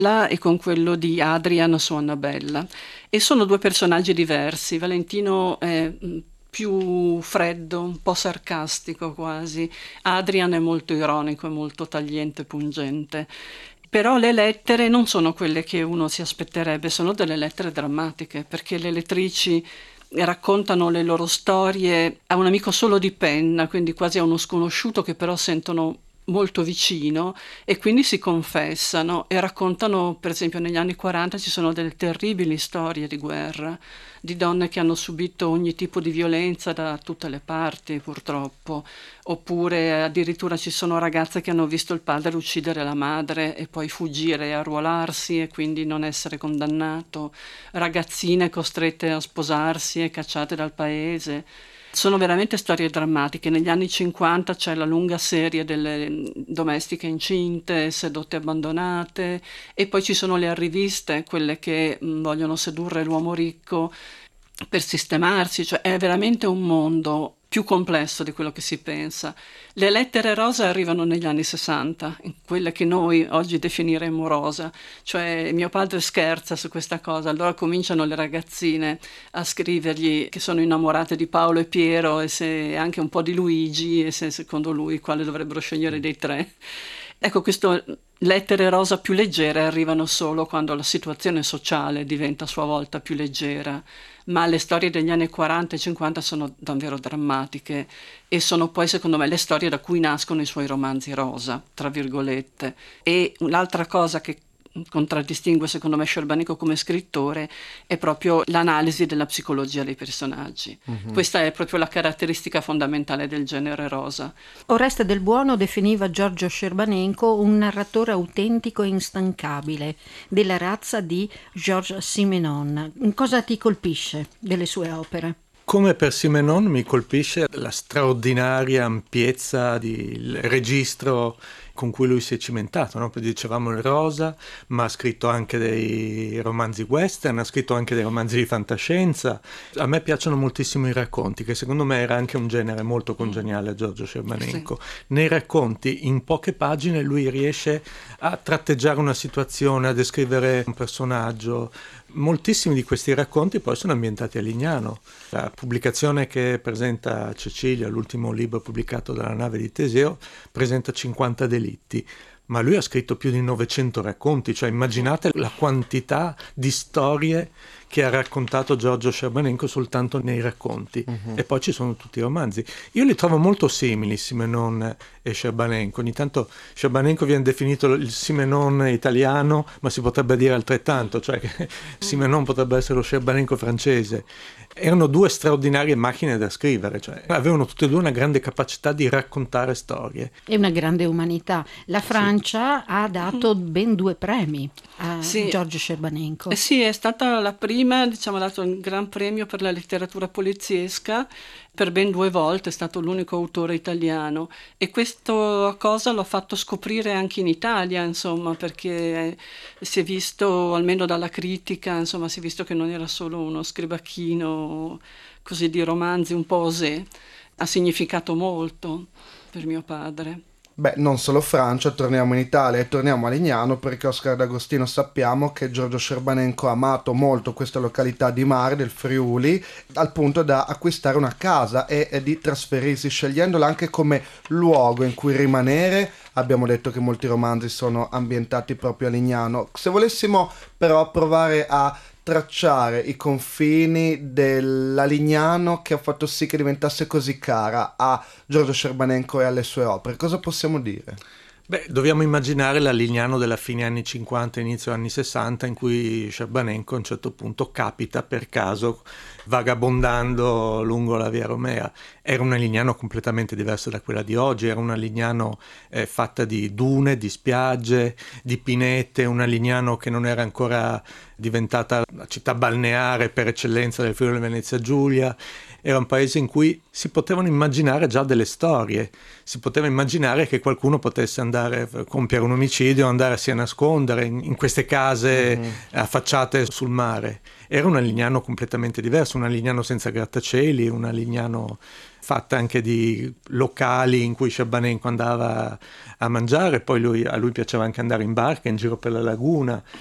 e con quello di Adrian su Annabella. E sono due personaggi diversi. Valentino è più freddo, un po' sarcastico quasi. Adrian è molto ironico, è molto tagliente, pungente. Però le lettere non sono quelle che uno si aspetterebbe, sono delle lettere drammatiche, perché le lettrici raccontano le loro storie a un amico solo di penna, quindi quasi a uno sconosciuto che però sentono molto vicino e quindi si confessano e raccontano, per esempio negli anni 40 ci sono delle terribili storie di guerra, di donne che hanno subito ogni tipo di violenza da tutte le parti purtroppo, oppure addirittura ci sono ragazze che hanno visto il padre uccidere la madre e poi fuggire e arruolarsi e quindi non essere condannato, ragazzine costrette a sposarsi e cacciate dal paese. Sono veramente storie drammatiche. Negli anni 50 c'è la lunga serie delle domestiche incinte, sedotte abbandonate, e poi ci sono le arriviste, quelle che vogliono sedurre l'uomo ricco per sistemarsi, cioè è veramente un mondo più complesso di quello che si pensa. Le lettere rosa arrivano negli anni 60, in quelle che noi oggi definiremmo rosa, cioè mio padre scherza su questa cosa, allora cominciano le ragazzine a scrivergli che sono innamorate di Paolo e Piero e se anche un po' di Luigi e se secondo lui quale dovrebbero scegliere dei tre. Ecco, queste lettere rosa più leggere arrivano solo quando la situazione sociale diventa a sua volta più leggera, ma le storie degli anni 40 e 50 sono davvero drammatiche e sono poi secondo me le storie da cui nascono i suoi romanzi rosa, tra virgolette. E un'altra cosa che contraddistingue secondo me Sciarbanico come scrittore è proprio l'analisi della psicologia dei personaggi. Questa è proprio la caratteristica fondamentale del genere rosa. Oreste Del Buono definiva Giorgio Scerbanenko un narratore autentico e instancabile, della razza di Georges Simenon. Cosa ti colpisce delle sue opere? Come per Simenon mi colpisce la straordinaria ampiezza di registro con cui lui si è cimentato, no? Dicevamo il rosa, ma ha scritto anche dei romanzi western, ha scritto anche dei romanzi di fantascienza. A me piacciono moltissimo i racconti, che secondo me era anche un genere molto congeniale a Giorgio Scerbanenko. Sì. Nei racconti, in poche pagine, lui riesce a tratteggiare una situazione, a descrivere un personaggio. Moltissimi di questi racconti poi sono ambientati a Lignano. La pubblicazione che presenta Cecilia, l'ultimo libro pubblicato dalla nave di Teseo, presenta 50 delitti, ma lui ha scritto più di 900 racconti, cioè immaginate la quantità di storie che ha raccontato Giorgio Scerbanenko soltanto nei racconti. E poi ci sono tutti i romanzi. Io li trovo molto simili, Simenon e Scerbanenko. Ogni tanto Scerbanenko viene definito il Simenon italiano, ma si potrebbe dire altrettanto, cioè che Simenon potrebbe essere lo Scerbanenko francese. Erano due straordinarie macchine da scrivere, cioè avevano tutte e due una grande capacità di raccontare storie. E una grande umanità. La Francia ha dato ben 2 premi a Giorgio Scerbanenko. Sì, è stata la prima, diciamo, ha dato il Gran Premio per la letteratura poliziesca per ben 2 volte, è stato l'unico autore italiano e questa cosa l'ho fatto scoprire anche in Italia, insomma, perché si è visto, almeno dalla critica, insomma, si è visto che non era solo uno scribacchino così di romanzi un po' osé, ha significato molto per mio padre. Beh, non solo Francia, torniamo in Italia e torniamo a Lignano perché Oscar D'Agostino sappiamo che Giorgio Scerbanenko ha amato molto questa località di mare del Friuli al punto da acquistare una casa e di trasferirsi scegliendola anche come luogo in cui rimanere. Abbiamo detto che molti romanzi sono ambientati proprio a Lignano. Se volessimo però provare a tracciare i confini della Lignano che ha fatto sì che diventasse così cara a Giorgio Scerbanenko e alle sue opere, cosa possiamo dire? Beh, dobbiamo immaginare la Lignano della fine anni 50, inizio anni 60, in cui Scerbanenko a un certo punto capita per caso vagabondando lungo la via Romea. Era una Lignano completamente diversa da quella di oggi, era una Lignano fatta di dune, di spiagge, di pinete, una Lignano che non era ancora diventata la città balneare per eccellenza del Friuli Venezia Giulia. Era un paese in cui si potevano immaginare già delle storie, si poteva immaginare che qualcuno potesse andare a compiere un omicidio, andarsi a nascondere in queste case affacciate sul mare. Era una Lignano completamente diversa, una Lignano senza grattacieli, una Lignano fatta anche di locali in cui Sciabanenko andava a mangiare, poi a lui piaceva anche andare in barca in giro per la laguna,